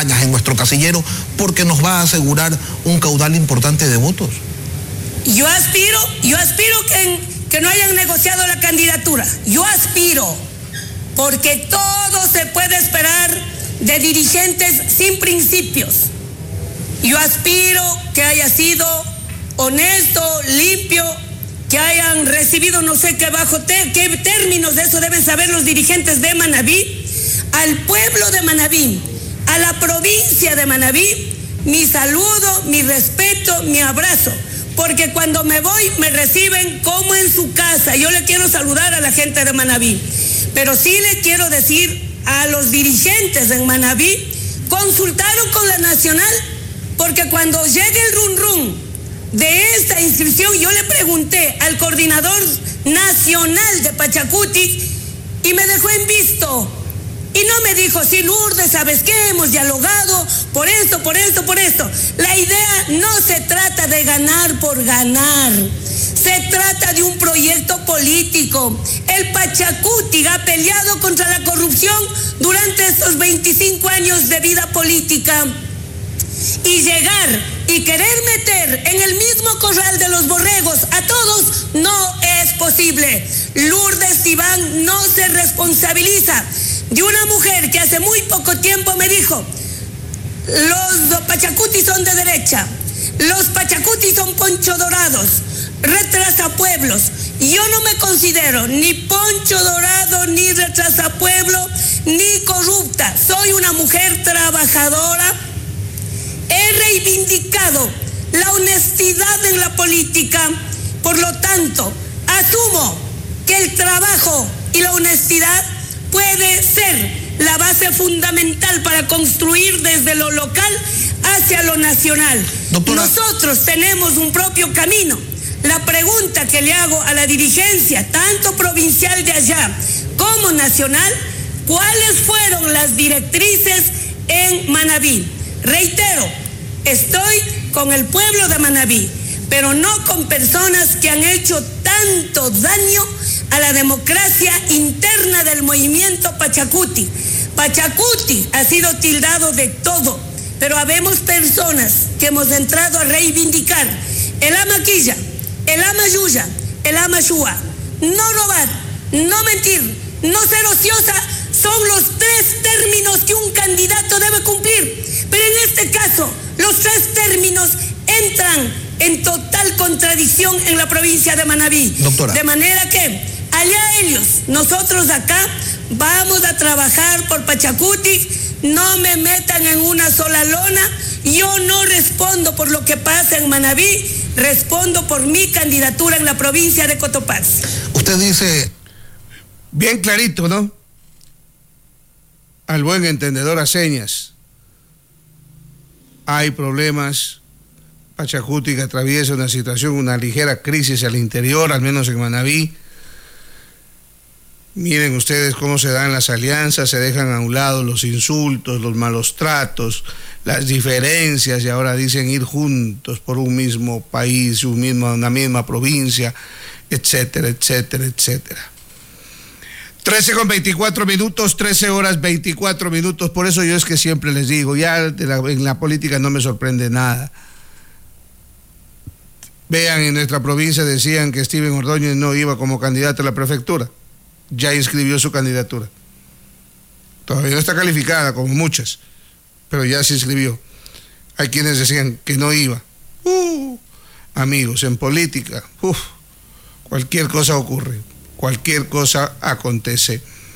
campañas, en nuestro casillero, porque nos va a asegurar un caudal importante de votos. Yo aspiro que no hayan negociado la candidatura. Yo aspiro, porque todo se puede esperar de dirigentes sin principios. Yo aspiro que haya sido honesto, limpio, que hayan recibido no sé qué qué términos de eso deben saber los dirigentes de Manabí, al pueblo de Manabí, a la provincia de Manabí, mi saludo, mi respeto, mi abrazo, porque cuando me voy me reciben como en su casa. Yo le quiero saludar a la gente de Manabí, pero sí le quiero decir a los dirigentes en Manabí, consultaron con la Nacional, porque cuando llegue el run run de esta inscripción, yo le pregunté al coordinador nacional de Pachacuti y me dejó en visto. Y no me dijo, sí, Lourdes, ¿sabes qué? Hemos dialogado por esto. La idea no se trata de ganar por ganar. Se trata de un proyecto político. El Pachacuti ha peleado contra la corrupción durante estos 25 años de vida política. Y llegar y querer meter en el mismo corral de los borregos a todos no es posible. Lourdes Iván no se responsabiliza de una mujer que hace muy poco tiempo me dijo: los Pachacuti son de derecha, los Pachacuti son poncho dorados, retrasapueblos. Yo no me considero ni poncho dorado, ni retrasapueblo, ni corrupta. Soy una mujer trabajadora. He reivindicado la honestidad en la política, por lo tanto, asumo que el trabajo y la honestidad puede ser la base fundamental para construir desde lo local hacia lo nacional. Doctora, nosotros tenemos un propio camino. La pregunta que le hago a la dirigencia, tanto provincial de allá como nacional, ¿cuáles fueron las directrices en Manabí? Reitero, estoy con el pueblo de Manabí, pero no con personas que han hecho tanto daño a la democracia interna del movimiento Pachacuti. Pachacuti ha sido tildado de todo, pero habemos personas que hemos entrado a reivindicar el amaquilla, el amayuya, el amashua, no robar, no mentir, no ser ociosa. Son los 3 términos que un candidato debe cumplir. Pero en este caso, los 3 términos entran en total contradicción en la provincia de Manabí. Doctora. De manera que, allá ellos, nosotros acá, vamos a trabajar por Pachacuti. No me metan en una sola lona. Yo no respondo por lo que pasa en Manabí, respondo por mi candidatura en la provincia de Cotopaxi. Usted dice... Bien clarito, ¿no? Al buen entendedor a señas. Hay problemas. Pachacuti que atraviesa una situación, una ligera crisis al interior, al menos en Manabí. Miren ustedes cómo se dan las alianzas, se dejan a un lado los insultos, los malos tratos, las diferencias, y ahora dicen ir juntos por un mismo país, una misma provincia, etcétera, etcétera, etcétera. 13:24, 13 horas 24 minutos. Por eso yo es que siempre les digo, ya en la política no me sorprende nada. Vean, en nuestra provincia decían que Steven Ordóñez no iba como candidato a la prefectura. Ya inscribió su candidatura. Todavía no está calificada como muchas, pero ya se inscribió. Hay quienes decían que no iba. Amigos, en política, cualquier cosa ocurre. Cualquier cosa acontece.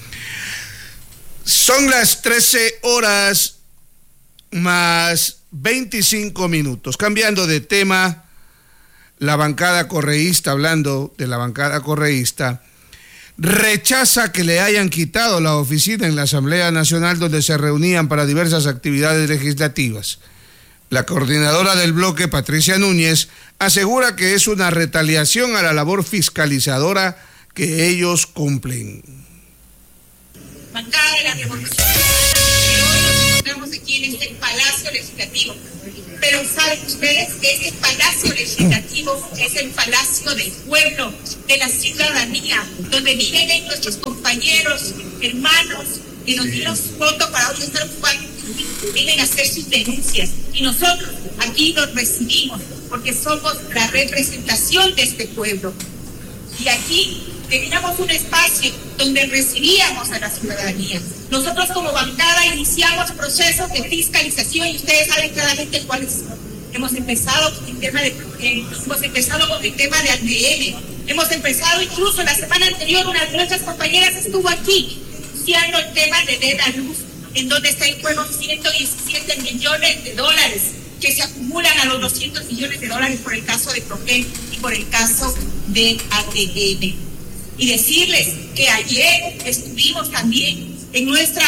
Son las 13 horas más 25 minutos. Cambiando de tema, la bancada correísta, hablando de la bancada correísta, rechaza que le hayan quitado la oficina en la Asamblea Nacional donde se reunían para diversas actividades legislativas. La coordinadora del bloque, Patricia Núñez, asegura que es una retaliación a la labor fiscalizadora que ellos cumplen. Bancada de la Revolución, que hoy nos encontramos aquí en este Palacio Legislativo. Pero saben ustedes que este Palacio Legislativo es el Palacio del Pueblo, de la ciudadanía, donde viven nuestros compañeros, hermanos, que nos dieron su voto para hoy estar ocupando vienen a hacer sus denuncias y nosotros aquí los recibimos porque somos la representación de este pueblo. Y aquí teníamos un espacio donde recibíamos a la ciudadanía. Nosotros como bancada iniciamos procesos de fiscalización y ustedes saben claramente cuáles son. Hemos empezado con el tema de hemos empezado con el tema de ADN, hemos empezado incluso la semana anterior, una de nuestras compañeras estuvo aquí denunciando el tema de Deda Luz, en donde está en juego 117 millones de dólares que se acumulan a los 200 millones de dólares por el caso de Progen y por el caso de ADN. Y decirles que ayer estuvimos también en nuestra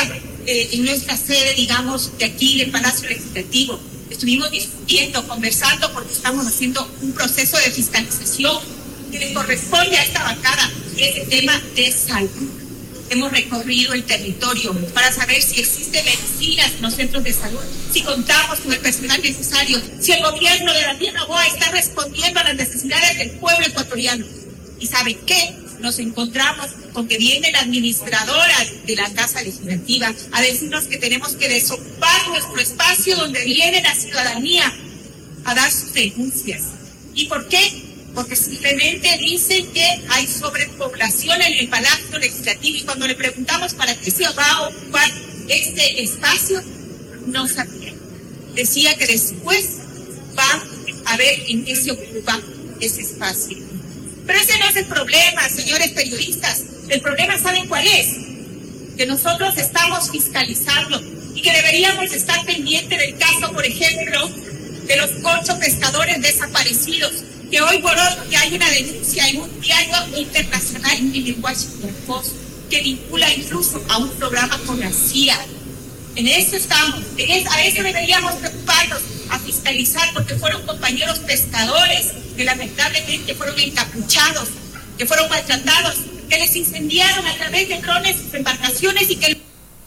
sede, digamos, de aquí del Palacio Legislativo. Estuvimos discutiendo, conversando, porque estamos haciendo un proceso de fiscalización que le corresponde a esta bancada, que es el tema de salud. Hemos recorrido el territorio para saber si existen medicinas en los centros de salud, si contamos con el personal necesario, si el gobierno de Daniel Noboa está respondiendo a las necesidades del pueblo ecuatoriano. ¿Y saben qué? Nos encontramos con que viene la administradora de la Casa Legislativa a decirnos que tenemos que desocupar nuestro espacio donde viene la ciudadanía a dar sus denuncias. ¿Y por qué? Porque simplemente dicen que hay sobrepoblación en el Palacio Legislativo y cuando le preguntamos para qué se va a ocupar este espacio, no sabía. Decía que después va a ver en qué se ocupa ese espacio. Pero ese no es el problema, señores periodistas. El problema, ¿saben cuál es? Que nosotros estamos fiscalizando y que deberíamos estar pendientes del caso, por ejemplo, de los 8 pescadores desaparecidos, que hoy por hoy que hay una denuncia en un diario internacional, en el Washington Post, que vincula incluso a un programa con la CIA. En eso estamos, a eso deberíamos preocuparnos, a fiscalizar, porque fueron compañeros pescadores que lamentablemente fueron encapuchados, que fueron maltratados, que les incendiaron a través de drones sus embarcaciones y que...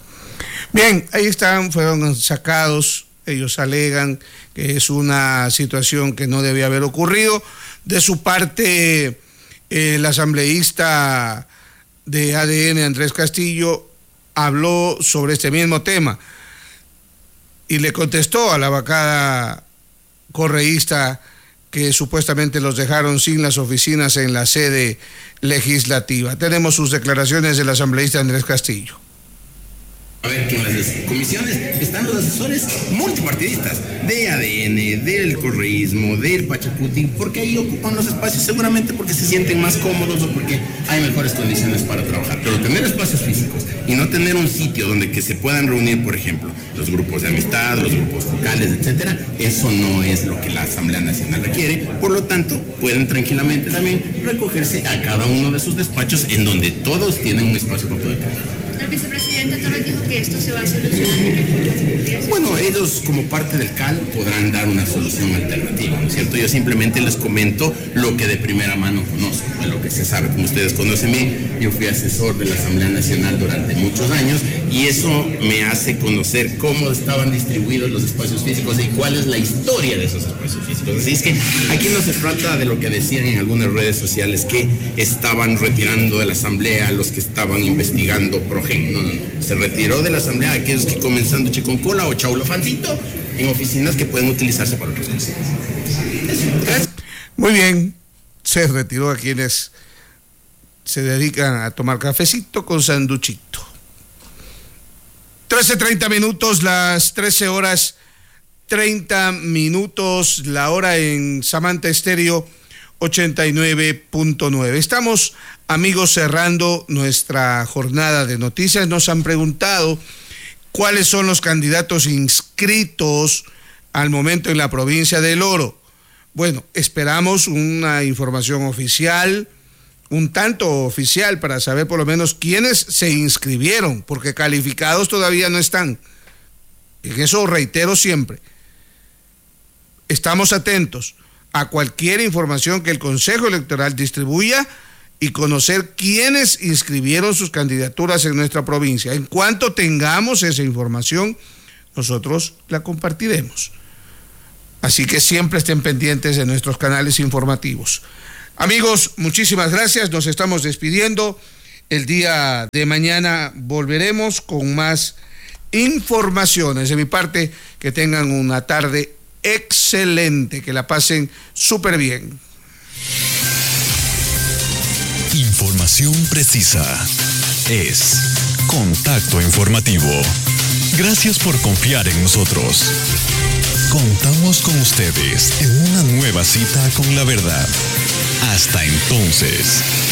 Bien, ahí están, fueron sacados, ellos alegan que es una situación que no debía haber ocurrido. De su parte, el asambleísta de ADN, Andrés Castillo, habló sobre este mismo tema y le contestó a la bancada correísta que supuestamente los dejaron sin las oficinas en la sede legislativa. Tenemos sus declaraciones del asambleísta Andrés Castillo. A ver, que en las comisiones están los asesores multipartidistas de ADN, del correísmo, del Pachacuti, porque ahí ocupan los espacios seguramente porque se sienten más cómodos o porque hay mejores condiciones para trabajar. Pero tener espacios físicos y no tener un sitio donde que se puedan reunir, por ejemplo, los grupos de amistad, los grupos focales, etcétera, eso no es lo que la Asamblea Nacional requiere. Por lo tanto, pueden tranquilamente también recogerse a cada uno de sus despachos en donde todos tienen un espacio para poder trabajar. El vicepresidente también dijo que esto se va a solucionar. Bueno, ellos como parte del CAL podrán dar una solución alternativa, ¿no es cierto? Yo simplemente les comento lo que de primera mano conozco, lo que se sabe. Como ustedes conocen bien, yo fui asesor de la Asamblea Nacional durante muchos años y eso me hace conocer cómo estaban distribuidos los espacios físicos y cuál es la historia de esos espacios físicos. Así es que aquí no se trata de lo que decían en algunas redes sociales, que estaban retirando de la Asamblea a los que estaban investigando Progen. No. Se retiró de la Asamblea aquellos que comenzando Chiconcola o Chaulofancito en oficinas que pueden utilizarse para otras cosas. Muy bien, se retiró a quienes se dedican a tomar cafecito con sanduchito. 13:30 minutos, las 13:30, la hora en Samantha Estéreo 89.9. Estamos, amigos, cerrando nuestra jornada de noticias. Nos han preguntado cuáles son los candidatos inscritos al momento en la provincia del Oro. Bueno, esperamos una información oficial, un tanto oficial, para saber por lo menos quiénes se inscribieron, porque calificados todavía no están. En eso reitero siempre. Estamos atentos a cualquier información que el Consejo Electoral distribuya y conocer quiénes inscribieron sus candidaturas en nuestra provincia. En cuanto tengamos esa información, nosotros la compartiremos. Así que siempre estén pendientes de nuestros canales informativos. Amigos, muchísimas gracias. Nos estamos despidiendo. El día de mañana volveremos con más informaciones. De mi parte, que tengan una tarde excelente, que la pasen súper bien. Información precisa es Contacto Informativo. Gracias por confiar en nosotros. Contamos con ustedes en una nueva cita con la verdad. Hasta entonces.